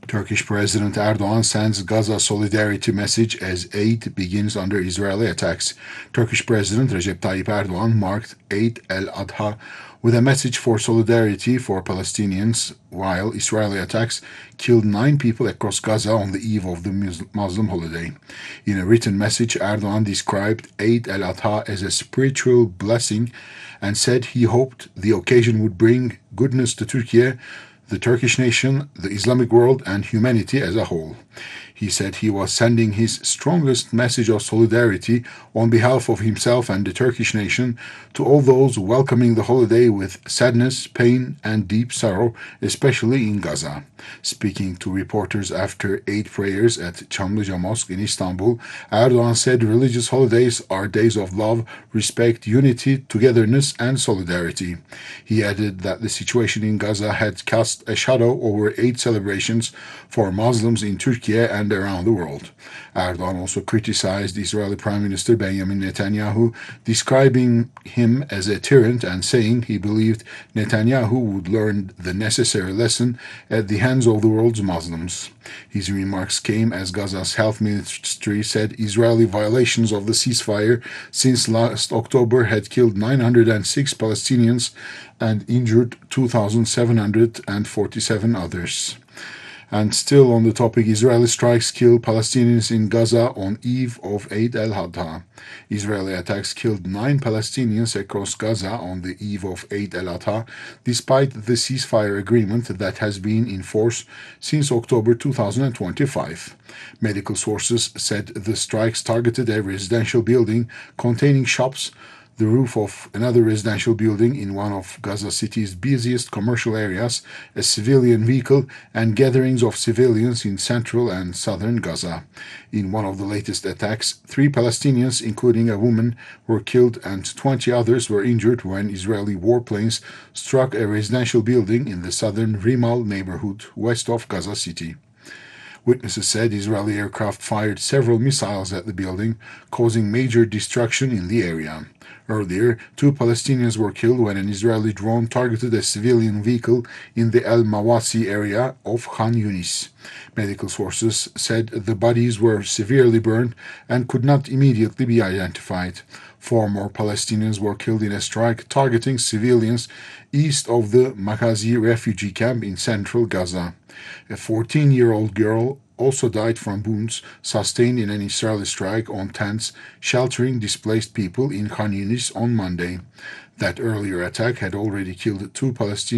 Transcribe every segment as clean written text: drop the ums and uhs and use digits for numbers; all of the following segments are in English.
Turkish President Erdogan sends Gaza solidarity message as aid begins under Israeli attacks. Turkish President Recep Tayyip Erdogan marked Eid al-Adha with a message for solidarity for Palestinians while Israeli attacks killed 9 people across Gaza on the eve of the Muslim holiday. In a written message, Erdogan described Eid al-Adha as a spiritual blessing and said he hoped the occasion would bring goodness to Turkey, the Turkish nation, the Islamic world, and humanity as a whole. He said he was sending his strongest message of solidarity on behalf of himself and the Turkish nation to all those welcoming the holiday with sadness, pain, and deep sorrow, especially in Gaza. Speaking to reporters after Eid prayers at Çamlıca Mosque in Istanbul, Erdogan said religious holidays are days of love, respect, unity, togetherness, and solidarity. He added that the situation in Gaza had cast a shadow over Eid celebrations for Muslims in Turkey and around the world. Erdogan also criticized Israeli Prime Minister Benjamin Netanyahu, describing him as a tyrant and saying he believed Netanyahu would learn the necessary lesson at the hands of the world's Muslims. His remarks came as Gaza's health ministry said Israeli violations of the ceasefire since last October had killed 906 Palestinians and injured 2,747 others. And still on the topic, Israeli strikes kill Palestinians in Gaza on eve of Eid al-Adha. Israeli attacks killed 9 Palestinians across Gaza on the eve of Eid al-Adha, despite the ceasefire agreement that has been in force since October 2025. Medical sources said the strikes targeted a residential building containing shops, the roof of another residential building in one of Gaza City's busiest commercial areas, a civilian vehicle, and gatherings of civilians in central and southern Gaza. In one of the latest attacks, 3 Palestinians, including a woman, were killed and 20 others were injured when Israeli warplanes struck a residential building in the southern Rimal neighborhood west of Gaza City. Witnesses said Israeli aircraft fired several missiles at the building, causing major destruction in the area. Earlier, 2 Palestinians were killed when an Israeli drone targeted a civilian vehicle in the El Mawasi area of Khan Yunis. Medical sources said the bodies were severely burned and could not immediately be identified. 4 more Palestinians were killed in a strike targeting civilians east of the Makazi refugee camp in central Gaza. A 14-year-old girl also died from wounds sustained in an Israeli strike on tents sheltering displaced people in Khan Yunis on Monday. That earlier attack had already killed 2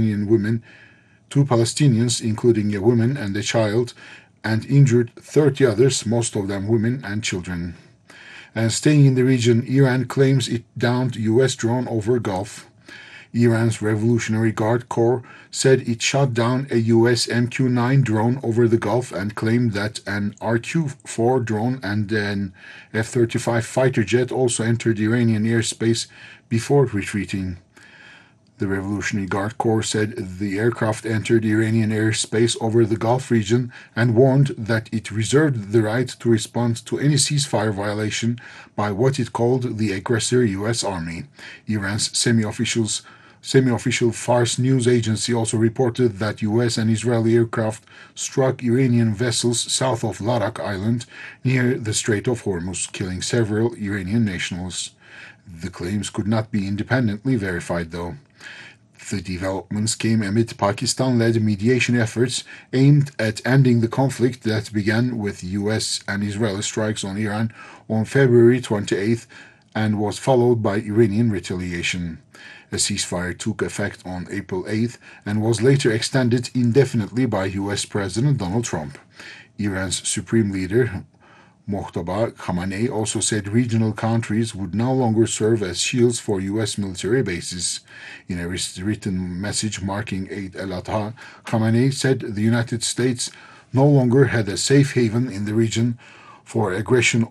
Palestinians, including a woman and a child, and injured 30 others, most of them women and children. And staying in the region, Iran claims it downed U.S. drone over Gulf. Iran's Revolutionary Guard Corps said it shot down a U.S. MQ-9 drone over the Gulf and claimed that an RQ-4 drone and an F-35 fighter jet also entered Iranian airspace before retreating. The Revolutionary Guard Corps said the aircraft entered Iranian airspace over the Gulf region and warned that it reserved the right to respond to any ceasefire violation by what it called the aggressor U.S. Army. Iran's semi-official Fars news agency also reported that U.S. and Israeli aircraft struck Iranian vessels south of Larak Island near the Strait of Hormuz, killing several Iranian nationals. The claims could not be independently verified, though. The developments came amid Pakistan-led mediation efforts aimed at ending the conflict that began with U.S. and Israeli strikes on Iran on February 28th and was followed by Iranian retaliation. A ceasefire took effect on April 8th and was later extended indefinitely by U.S. President Donald Trump. Iran's supreme leader, Mojtaba Khamenei, also said regional countries would no longer serve as shields for U.S. military bases. In a written message marking Eid al-Adha, Khamenei said the United States no longer had a safe haven in the region for aggression